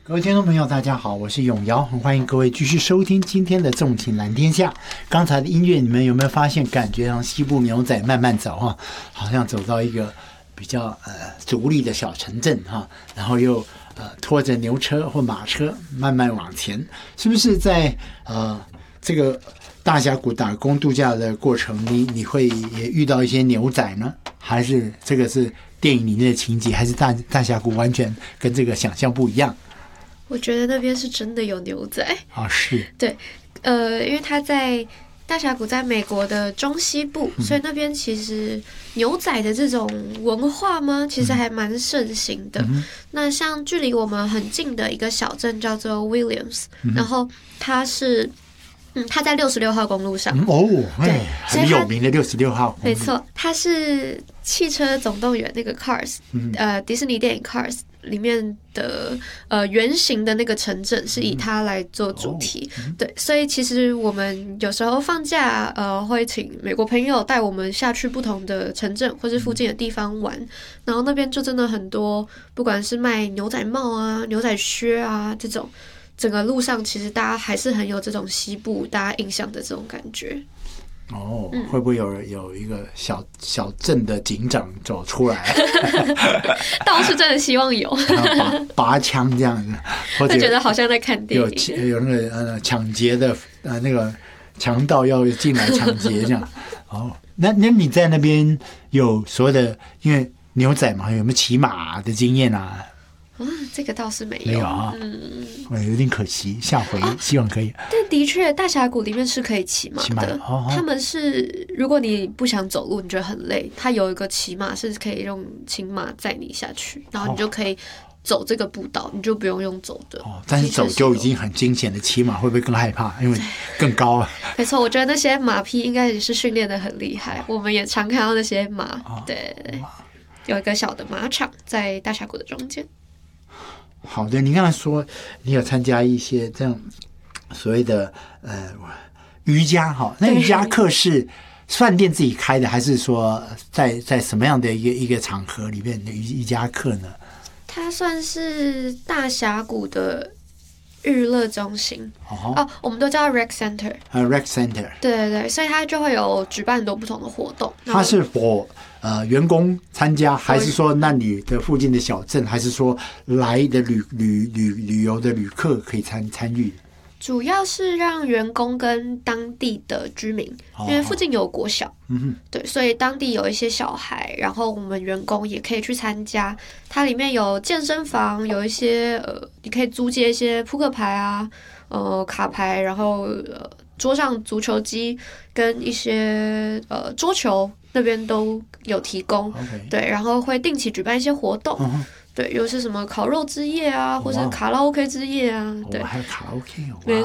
各位听众朋友大家好，我是永尧，很欢迎各位继续收听今天的纵情蓝天下。刚才的音乐你们有没有发现感觉像西部牛仔慢慢走哈，好像走到一个比较独立的小城镇哈，然后又拖着牛车或马车慢慢往前，是不是在这个大峡谷打工度假的过程你会也遇到一些牛仔呢？还是这个是电影里面的情节，还是大峡谷完全跟这个想象不一样？ 我觉得那边是真的有牛仔啊，是对，因为他在大峡谷在美国的中西部，所以那边其实牛仔的这种文化吗，其实还蛮盛行的。那像距离我们很近的一个小镇叫做 Williams，然后它是它在66号公路上对，很有名的66号公路， 没错，它是汽车总动员那个 Cars，迪士尼电影 Cars里面的原型的那个城镇是以它来做主题，对，所以其实我们有时候放假会请美国朋友带我们下去不同的城镇或是附近的地方玩，然后那边就真的很多，不管是卖牛仔帽啊、牛仔靴啊这种，整个路上其实大家还是很有这种西部大家印象的这种感觉。 会不会有一个小镇的警长走出来？ 倒是真的希望有拔枪这样子，或者觉得好像在看电影， 有那个抢劫的那个强盗要进来抢劫这样。那你在那边有所谓的，因为牛仔嘛，有没有骑马的经验啊？ 这个倒是没有， 没有啊，有点可惜，下回希望可以。 但的确，大峡谷里面是可以骑马的。他们是，如果你不想走路，你觉得很累，他有一个骑马是可以用骑马载你下去，然后你就可以走这个步道，你就不用用走的。 但是走就已经很惊险的，骑马会不会更害怕？因为更高啊。 没错，我觉得那些马匹应该也是训练的很厉害。我们也常看到那些马，对，有一个小的马场在大峡谷的中间。 好的，你刚才说你有参加一些这样所谓的瑜伽哈，那瑜伽课是饭店自己开的，还是说在什么样的一个场合里面的瑜伽课呢？ 它算是大峡谷的娱乐中心我们都叫 Rec Center。Rec Center， 对，所以它就会有举办很多不同的活动。 它是for员工参加，还是说那你的附近的小镇，还是说来的旅游的旅客可以参与？ 主要是让员工跟当地的居民，因为附近有国小，对，所以当地有一些小孩，然后我们员工也可以去参加。它里面有健身房，有一些你可以租借一些扑克牌啊，卡牌，然后桌上足球机跟一些桌球那边都有提供，对，然后会定期举办一些活动。对，有些什么烤肉之夜啊，或是卡拉 OK 之夜啊，对， 还有卡拉 OK